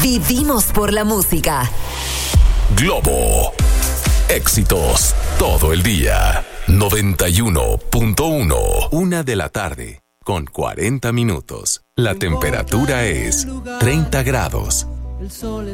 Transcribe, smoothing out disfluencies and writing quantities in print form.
Vivimos por la música. Globo. Éxitos todo el día. 91.1. 1:00 con 40 minutos. La temperatura es 30 grados. El sol